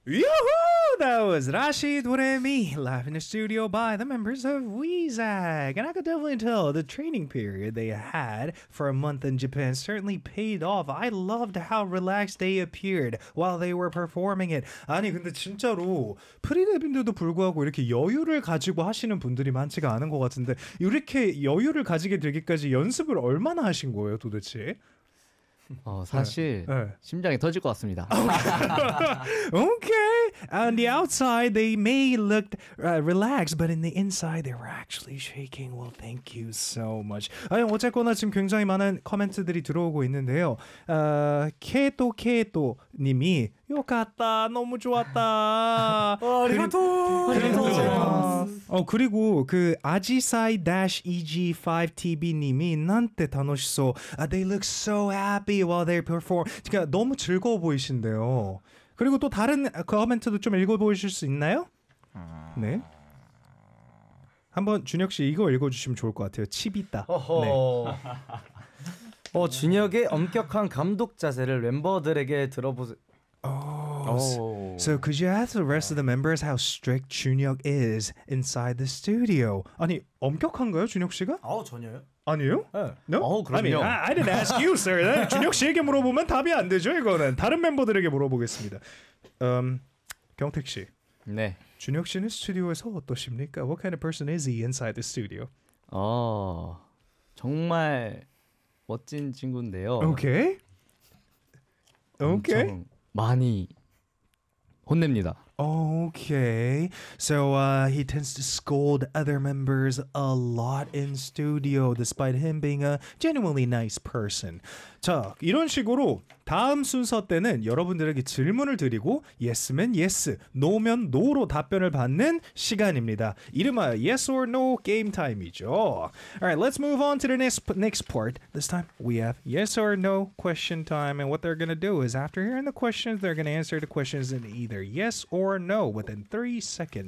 Yoo-hoo! That was Rashid Remy live in the studio by the members of Weezag. And I could definitely tell the training period they had for a month in Japan certainly paid off. I loved how relaxed they appeared while they were performing it. 아니 근데 진짜로 프리데뷔인데도 불구하고 이렇게 여유를 가지고 하시는 분들이 많지가 않은 것 같은데 이렇게 여유를 가지게 되기까지 연습을 얼마나 하신 거예요 도대체? 사실 심장이 터질 것 같습니다. Okay. On the outside, they may look relaxed, but in the inside, they were actually shaking. Well, thank you so much. 아니, 어쨌거나 지금 굉장히 많은 코멘트들이 들어오고 있는데요. 케토 님이 요갔다 너무 좋았다. 그리고 그 아지사이-EG5TB 님이 난때楽しそう. They look so happy while they perform. 그러니까 너무 즐거워 보이신데요. 그리고 또 다른 코멘트도 좀 읽어보실 수 있나요? 네. 한번 준혁 씨 이거 읽어주시면 좋을 것 같아요. 칩있다. 네. 준혁의 엄격한 감독 자세를 멤버들에게 들어보세요. So could you ask the rest of the members how strict 준혁 is inside the studio? 아니 엄격한가요, 준혁 씨가? 전혀요. 아니에요? 네. No? 그럼요. I didn't ask you, sir. 준혁 씨에게 물어보면 답이 안 되죠, 이거는. 다른 멤버들에게 물어보겠습니다. 경택 씨. 네. 준혁 씨는 스튜디오에서 어떠십니까? What kind of person is he inside the studio? 정말 멋진 친구인데요. Okay. 엄청 많이 혼냅니다. Okay. So he tends to scold other members a lot in studio despite him being a genuinely nice person. 자, 이런 식으로 다음 순서 때는 여러분들에게 질문을 드리고 yes면 yes, no면 no로 답변을 받는 시간입니다. 이름하여 yes or no game time이죠. Alright, let's move on to the next part. This time we have yes or no question time, and what they're going to do is after hearing the questions, they're going to answer the questions in either yes or no within 3 seconds.